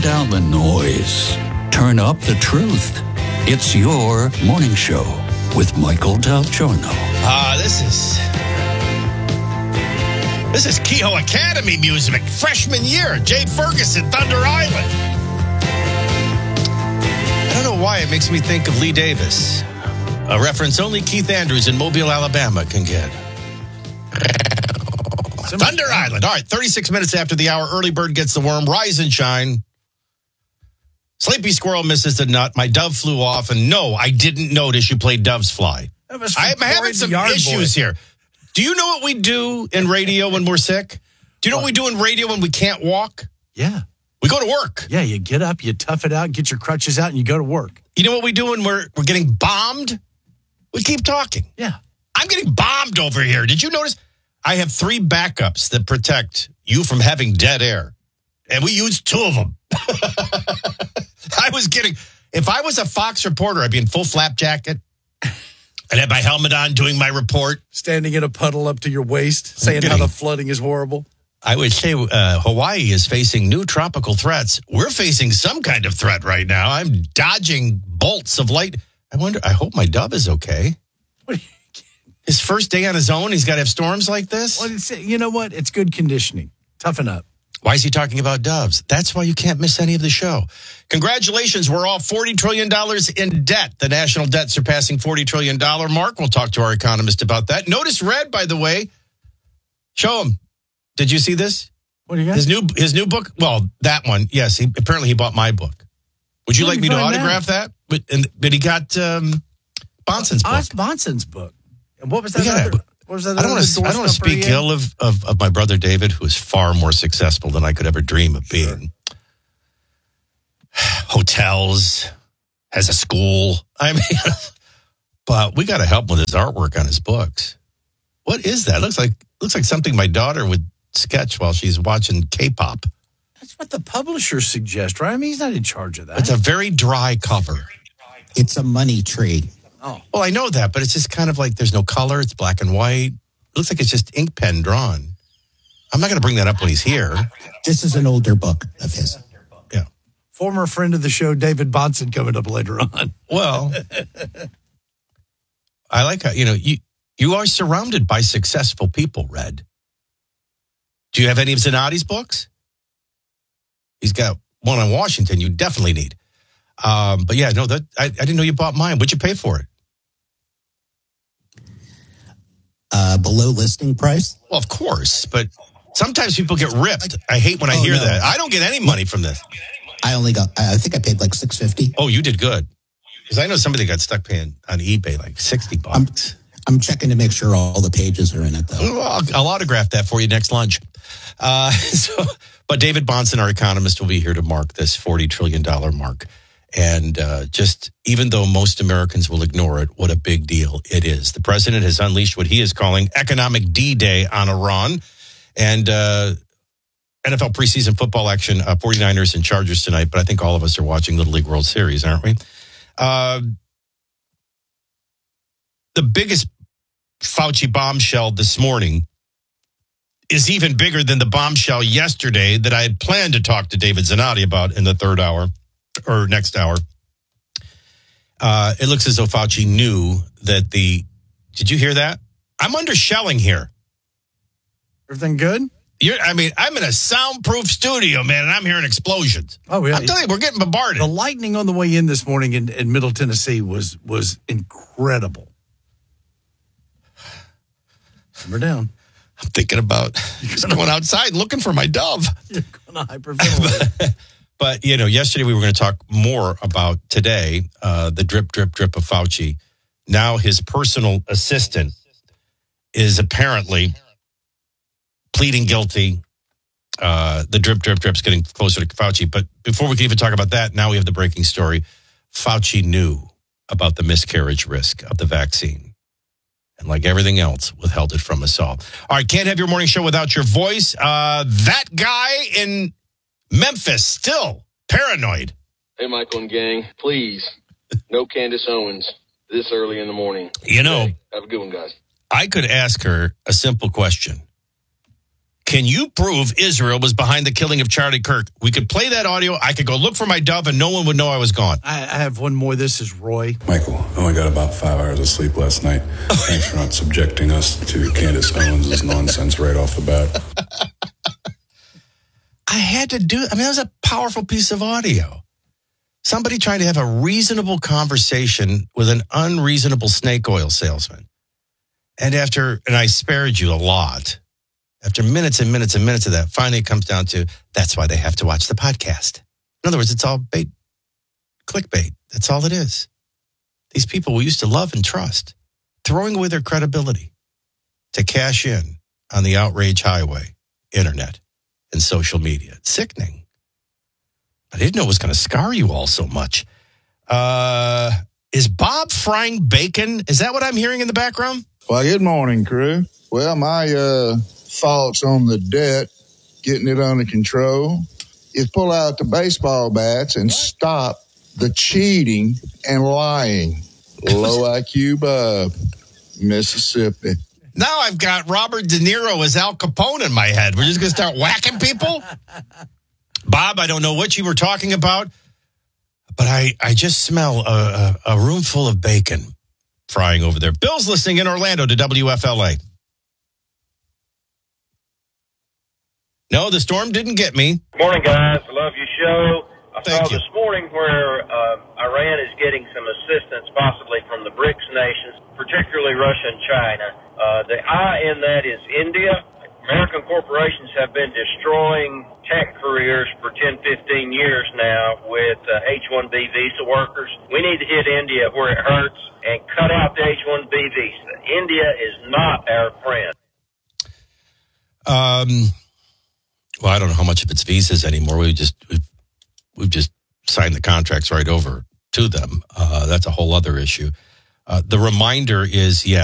down the noise. Turn up the truth. It's your morning show with Michael Del Giorno. This is Kehoe Academy music, freshman year, Jay Ferguson, Thunder Island. I don't know why it makes me think of Lee Davis, a reference only Keith Andrews in Mobile, Alabama can get. Thunder Island. All right, 36 minutes after the hour, early bird gets the worm, rise and shine. Sleepy squirrel misses the nut. My dove flew off, and no, I didn't notice you played Doves Fly. I'm having some issues here. Do you know what we do in radio when we're sick? Do you know what we do in radio when we can't walk? Yeah. We go to work. Yeah, you get up, you tough it out, get your crutches out, and you go to work. You know what we do when we're getting bombed? We keep talking. Yeah. I'm getting bombed over here. Did you notice? I have 3 backups that protect you from having dead air. And we used 2 of them. I was kidding. If I was a Fox reporter, I'd be in full flap jacket. I'd have my helmet on doing my report. Standing in a puddle up to your waist, saying how the flooding is horrible. I would say Hawaii is facing new tropical threats. We're facing some kind of threat right now. I'm dodging bolts of light. I hope my dove is okay. His first day on his own, he's got to have storms like this? Well, you know what? It's good conditioning. Toughen up. Why is he talking about doves? That's why you can't miss any of the show. Congratulations. We're all $40 trillion in debt. The national debt surpassing $40 trillion mark. We'll talk to our economist about that. Notice Red, by the way. Show him. Did you see this? What do you got? His new book? Well, that one. Yes. Apparently he bought my book. Would you like me to autograph that? But he got Bonson's book. It's Bonson's book. And what was that? I don't want to speak ill of my brother David, who is far more successful than I could ever dream of being. Hotels, has a school. I mean, but we got to help him with his artwork on his books. What is that? Looks like something my daughter would sketch while she's watching K-pop. That's what the publishers suggest, right? I mean, he's not in charge of that. It's a very dry cover. It's a money tree. Oh. Well, I know that, but it's just kind of like there's no color. It's black and white. It looks like it's just ink pen drawn. I'm not going to bring that up when he's here. This is an older book of his. Yeah. Former friend of the show, David Bonson, coming up later on. Well, I like how, you are surrounded by successful people, Red. Do you have any of Zanotti's books? He's got one on Washington you definitely need. But yeah, no, I didn't know you bought mine. What'd you pay for it? Below listing price? Well, of course, but sometimes people get ripped. I hate when I hear that. I don't get any money from this. I think I paid like $6.50. Oh, you did good. Because I know somebody got stuck paying on eBay like $60. I'm checking to make sure all the pages are in it, though. Well, I'll autograph that for you next lunch. But David Bonson, our economist, will be here to mark this $40 trillion mark. And just even though most Americans will ignore it, what a big deal it is. The president has unleashed what he is calling economic D-Day on Iran. And NFL preseason football action, 49ers and Chargers tonight. But I think all of us are watching Little League World Series, aren't we? The biggest Fauci bombshell this morning is even bigger than the bombshell yesterday that I had planned to talk to David Zanotti about in the third hour. Or next hour. It looks as though Fauci knew that did you hear that? I'm undershelling here. Everything good? I'm in a soundproof studio, man, and I'm hearing explosions. Oh, yeah. I'm telling you, we're getting bombarded. The lightning on the way in this morning in Middle Tennessee was incredible. We're down. I'm thinking about just going outside looking for my dove. You're going to hyperventilate. But, yesterday we were going to talk more about today, the drip, drip, drip of Fauci. Now his personal assistant is apparently pleading guilty. The drip, drip, drip's getting closer to Fauci. But before we can even talk about that, now we have the breaking story. Fauci knew about the miscarriage risk of the vaccine. And like everything else, withheld it from us all. All right, can't have your morning show without your voice. That guy in Memphis, still paranoid. Hey, Michael and gang, please, no Candace Owens this early in the morning. Have a good one, guys. I could ask her a simple question. Can you prove Israel was behind the killing of Charlie Kirk? We could play that audio. I could go look for my dove and no one would know I was gone. I have one more. This is Roy. Michael, I only got about 5 hours of sleep last night. Thanks for not subjecting us to Candace Owens' nonsense right off the bat. I had to do, that was a powerful piece of audio. Somebody trying to have a reasonable conversation with an unreasonable snake oil salesman. And I spared you a lot. After minutes and minutes and minutes of that, finally it comes down to, that's why they have to watch the podcast. In other words, it's all bait, clickbait. That's all it is. These people we used to love and trust, throwing away their credibility to cash in on the outrage highway, internet, and social media. It's sickening. I didn't know it was going to scar you all so much. Is Bob frying bacon? Is that what I'm hearing in the background? Well, good morning, crew. Well, my thoughts on the debt, getting it under control, is pull out the baseball bats and stop the cheating and lying. Low IQ Bob, Mississippi. Now I've got Robert De Niro as Al Capone in my head. We're just going to start whacking people? Bob, I don't know what you were talking about, but I just smell a room full of bacon frying over there. Bill's listening in Orlando to WFLA. No, the storm didn't get me. Morning, guys. I love your show. I Thank saw you. this morning where Iran is getting some assistance possibly from the BRICS nations, particularly Russia and China. The I in that is India. American corporations have been destroying tech careers for 10, 15 years now with H-1B visa workers. We need to hit India where it hurts and cut out the H-1B visa. India is not our friend. Well, I don't know how much of it's visas anymore. We've just signed the contracts right over to them. That's a whole other issue. The reminder is,